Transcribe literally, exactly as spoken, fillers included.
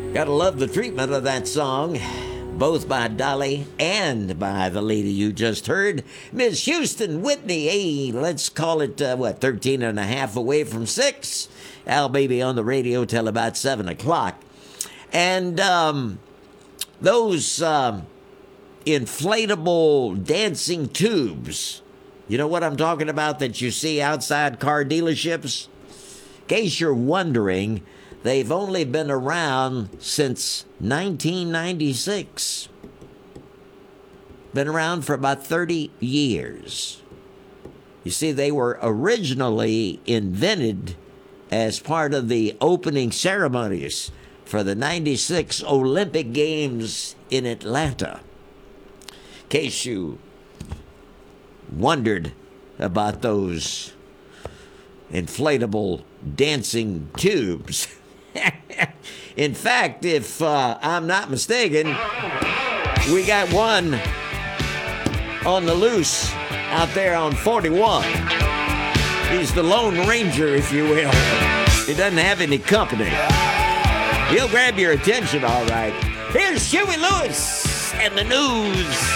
Gotta love the treatment of that song, both by Dolly and by the lady you just heard, Miss Houston Whitney. Hey, let's call it, uh, what, thirteen and a half away from six. Al Baby on the radio till about seven o'clock. And um, those um, inflatable dancing tubes, you know what I'm talking about, that you see outside car dealerships? In case you're wondering, they've only been around since nineteen ninety-six. Been around for about thirty years. You see, they were originally invented as part of the opening ceremonies for the ninety-six Olympic Games in Atlanta. In case you wondered about those inflatable dancing tubes. In fact, if uh, I'm not mistaken, we got one on the loose out there on forty-one. He's the Lone Ranger, if you will. He doesn't have any company. He'll grab your attention, all right. Here's Huey Lewis and the news.